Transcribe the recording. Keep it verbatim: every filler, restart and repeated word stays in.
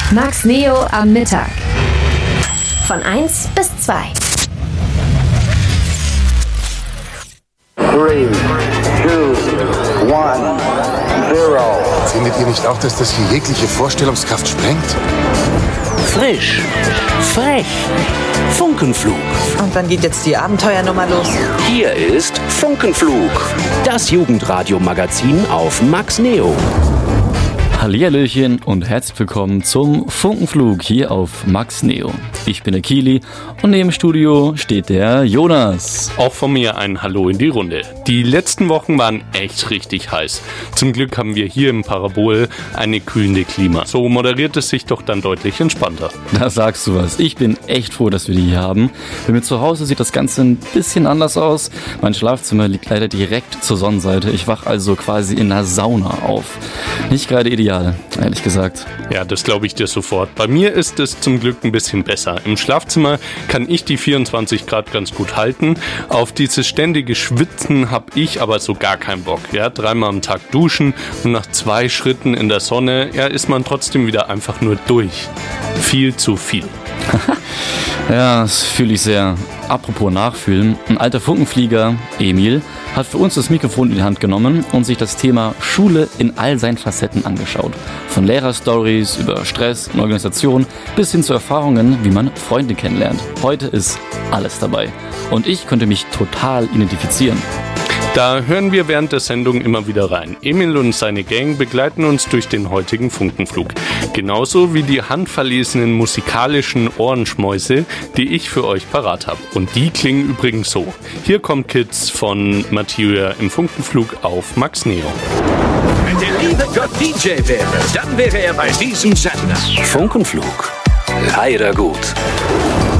Max Neo am Mittag. Von eins bis zwei. drei, zwei, eins, null. Findet ihr nicht auch, dass das hier jegliche Vorstellungskraft sprengt? Frisch, frech, Funkenflug. Und wann geht jetzt die Abenteuernummer los? Hier ist Funkenflug, das Jugendradio-Magazin auf Max Neo. Hallihallöchen und herzlich willkommen zum Funkenflug hier auf Max Neo. Ich bin der Kili und neben dem Studio steht der Jonas. Auch von mir ein Hallo in die Runde. Die letzten Wochen waren echt richtig heiß. Zum Glück haben wir hier im Parabol eine kühlende Klima. So moderiert es sich doch dann deutlich entspannter. Da sagst du was. Ich bin echt froh, dass wir die hier haben. Bei mir zu Hause sieht das Ganze ein bisschen anders aus. Mein Schlafzimmer liegt leider direkt zur Sonnenseite. Ich wach also quasi in einer Sauna auf. Nicht gerade ideal, ehrlich gesagt. Ja, das glaube ich dir sofort. Bei mir ist es zum Glück ein bisschen besser. Im Schlafzimmer kann ich die vierundzwanzig Grad ganz gut halten. Auf dieses ständige Schwitzen habe ich aber so gar keinen Bock. Ja, dreimal am Tag duschen und nach zwei Schritten in der Sonne, ja, ist man trotzdem wieder einfach nur durch. Viel zu viel. Ja, das fühle ich sehr. Apropos Nachfühlen, ein alter Funkenflieger, Emil, hat für uns das Mikrofon in die Hand genommen und sich das Thema Schule in all seinen Facetten angeschaut. Von Lehrerstories über Stress und Organisation bis hin zu Erfahrungen, wie man Freunde kennenlernt. Heute ist alles dabei. Und ich konnte mich total identifizieren. Da hören wir während der Sendung immer wieder rein. Emil und seine Gang begleiten uns durch den heutigen Funkenflug. Genauso wie die handverlesenen musikalischen Ohrenschmäuse, die ich für euch parat habe. Und die klingen übrigens so. Hier kommt Kids von Materia im Funkenflug auf Max Neo. Wenn der liebe Gott D J wäre, dann wäre er bei diesem Sender. Funkenflug, leider gut.